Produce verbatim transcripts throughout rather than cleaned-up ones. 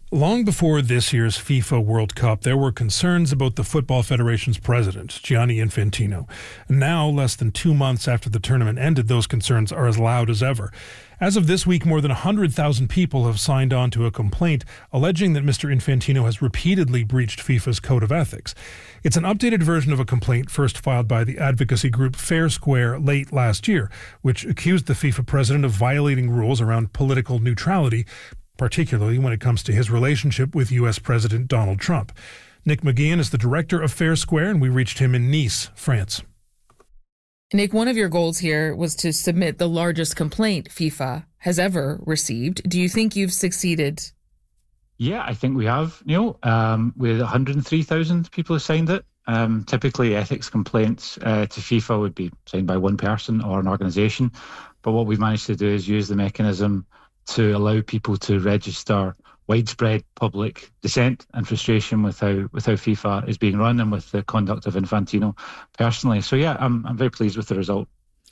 Long before this year's FIFA World Cup, there were concerns about the Football Federation's president, Gianni Infantino. Now, less than two months after the tournament ended, those concerns are as loud as ever. As of this week, more than one hundred thousand people have signed on to a complaint alleging that Mister Infantino has repeatedly breached FIFA's code of ethics. It's an updated version of a complaint first filed by the advocacy group Fair Square late last year, which accused the FIFA president of violating rules around political neutrality, particularly when it comes to his relationship with U S President Donald Trump. Nick McGeehan is the director of Fair Square, and we reached him in Nice, France. Nick, one of your goals here was to submit the largest complaint FIFA has ever received. Do you think you've succeeded? Yeah, I think we have, Neil. Um, with one hundred three thousand people who signed it. Um, typically, ethics complaints uh, to FIFA would be signed by one person or an organisation. But what we've managed to do is use the mechanism to allow people to register widespread public dissent and frustration with how with how FIFA is being run and with the conduct of Infantino personally. So yeah, I'm I'm very pleased with the result.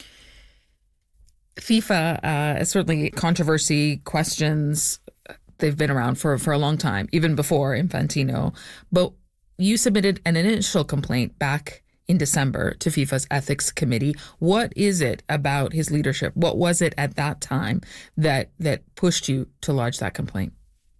FIFA, uh, certainly controversy, questions, they've been around for, for a long time, even before Infantino. But you submitted an initial complaint back in December to FIFA's ethics committee. What is it about his leadership? What was it at that time that that pushed you to lodge that complaint?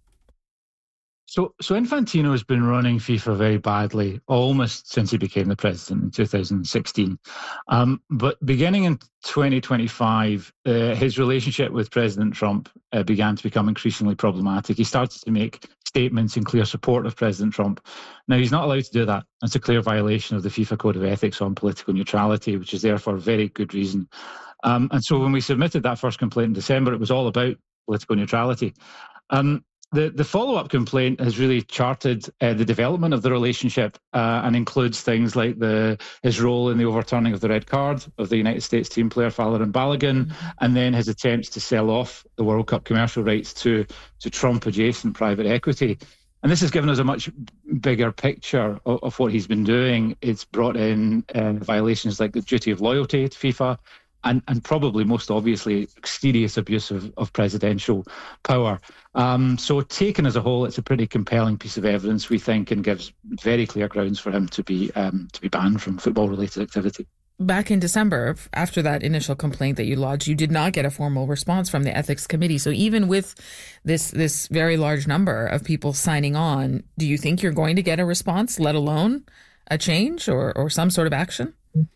So, so Infantino has been running FIFA very badly almost since he became the president in two thousand sixteen. Um, but beginning in twenty twenty-five, uh, his relationship with President Trump uh, began to become increasingly problematic. He started to make statements in clear support of President Trump. Now, he's not allowed to do that. That's a clear violation of the FIFA Code of Ethics on political neutrality, which is there for a very good reason. Um, and so when we submitted that first complaint in December, it was all about political neutrality. Um, The the follow-up complaint has really charted uh, the development of the relationship uh, and includes things like the his role in the overturning of the red card of the United States team player Falarin Balogun, mm-hmm. and then his attempts to sell off the World Cup commercial rights to, to Trump-adjacent private equity. And this has given us a much bigger picture of, of what he's been doing. It's brought in uh, violations like the duty of loyalty to FIFA, And, and probably most obviously serious abuse of, of presidential power. Um, so taken as a whole, it's a pretty compelling piece of evidence, we think, and gives very clear grounds for him to be um, to be banned from football-related activity. Back in December, after that initial complaint that you lodged, you did not get a formal response from the ethics committee. So even with this this very large number of people signing on, do you think you're going to get a response, let alone a change or, or some sort of action?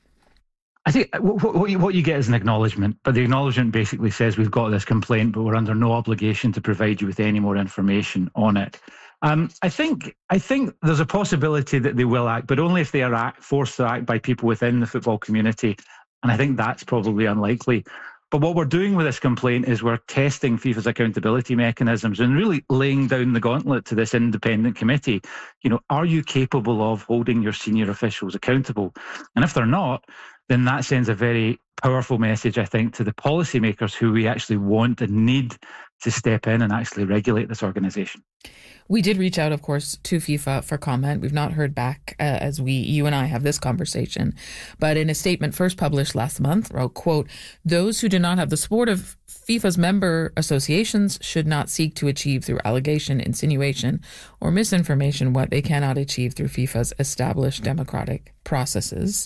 I think what you, what you get is an acknowledgement, but the acknowledgement basically says we've got this complaint, but we're under no obligation to provide you with any more information on it. Um, I think I think there's a possibility that they will act, but only if they are act, forced to act by people within the football community, and I think that's probably unlikely. But what we're doing with this complaint is we're testing FIFA's accountability mechanisms and really laying down the gauntlet to this independent committee. You know, are you capable of holding your senior officials accountable? And if they're not, then that sends a very powerful message, I think, to the policymakers who we actually want and need to step in and actually regulate this organisation. We did reach out, of course, to FIFA for comment. We've not heard back uh, as we, you and I, have this conversation. But in a statement first published last month, wrote, quote, "Those who do not have the support of FIFA's member associations should not seek to achieve through allegation, insinuation, or misinformation what they cannot achieve through FIFA's established democratic processes."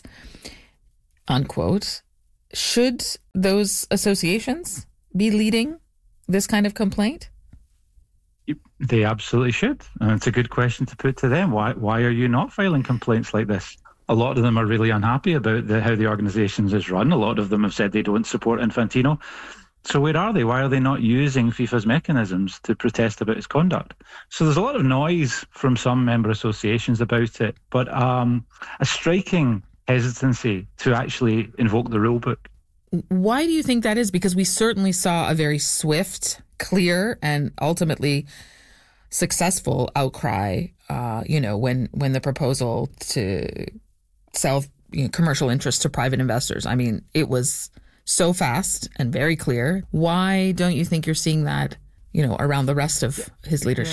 Unquote. Should those associations be leading this kind of complaint? They absolutely should. And it's a good question to put to them. Why why are you not filing complaints like this? A lot of them are really unhappy about the, how the organisation is run. A lot of them have said they don't support Infantino. So where are they? Why are they not using FIFA's mechanisms to protest about his conduct? So there's a lot of noise from some member associations about it, but um, a striking hesitancy to actually invoke the rule book. Why do you think that is? Because we certainly saw a very swift, clear, and ultimately successful outcry, uh, you know, when, when the proposal to sell you know, commercial interests to private investors. I mean, it was so fast and very clear. Why don't you think you're seeing that, you know, around the rest of his leadership?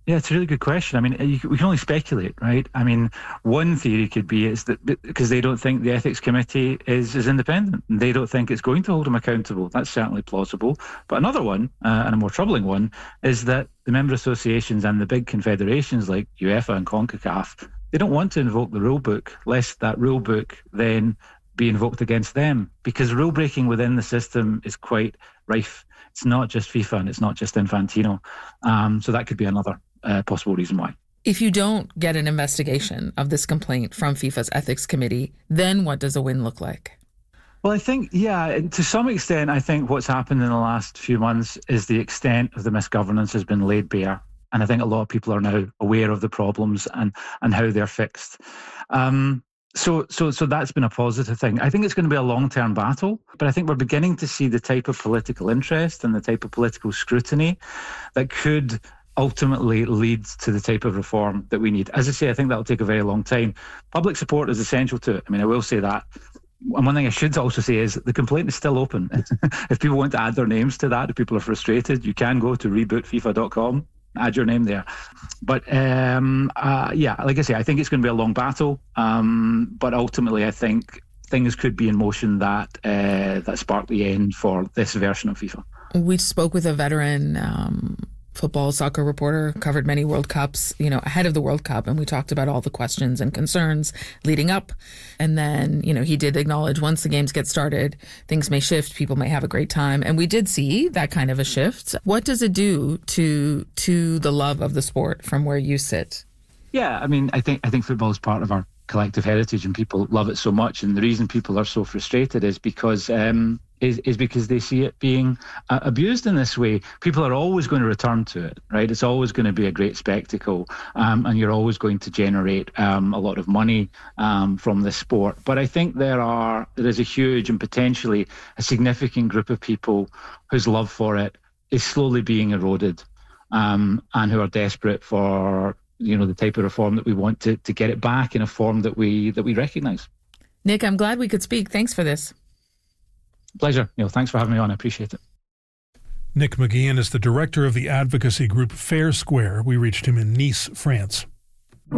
Yeah, it's a really good question. I mean, you, we can only speculate, right? I mean, one theory could be is that because they don't think the ethics committee is, is independent, and they don't think it's going to hold them accountable. That's certainly plausible. But another one, uh, and a more troubling one, is that the member associations and the big confederations like UEFA and CONCACAF, they don't want to invoke the rule book, lest that rule book then be invoked against them, because rule breaking within the system is quite rife. It's not just FIFA and it's not just Infantino. Um, so that could be another uh, possible reason why. If you don't get an investigation of this complaint from FIFA's ethics committee, then what does a win look like? Well, I think, yeah, to some extent, I think what's happened in the last few months is the extent of the misgovernance has been laid bare. And I think a lot of people are now aware of the problems and, and how they're fixed. Um, So, so, so that's been a positive thing. I think it's going to be a long-term battle, but I think we're beginning to see the type of political interest and the type of political scrutiny that could ultimately lead to the type of reform that we need. As I say, I think that'll take a very long time. Public support is essential to it. I mean, I will say that. And one thing I should also say is the complaint is still open. If people want to add their names to that, if people are frustrated, you can go to reboot FIFA dot com. Add your name there. But um, uh, yeah, like I say, I think it's going to be a long battle. Um, but ultimately, I think things could be in motion that uh, that spark the end for this version of FIFA. We spoke with a veteran um, football soccer reporter, covered many World Cups, you know, ahead of the World Cup, and we talked about all the questions and concerns leading up. And then, you know, he did acknowledge once the games get started, things may shift, people may have a great time. And we did see that kind of a shift. What does it do to to the love of the sport from where you sit? Yeah, I mean, I think I think football is part of our collective heritage and people love it so much. And the reason people are so frustrated is because um, is, is because they see it being uh, abused in this way. People are always going to return to it, right? It's always going to be a great spectacle, um, and you're always going to generate um, a lot of money um, from this sport. But I think there are there is a huge and potentially a significant group of people whose love for it is slowly being eroded, um, and who are desperate for, you know, the type of reform that we want to to get it back in a form that we that we recognise. Nick, I'm glad we could speak. Thanks for this. Pleasure. Neil, thanks for having me on. I appreciate it. Nick McGeehan is the director of the advocacy group Fair Square. We reached him in Nice, France.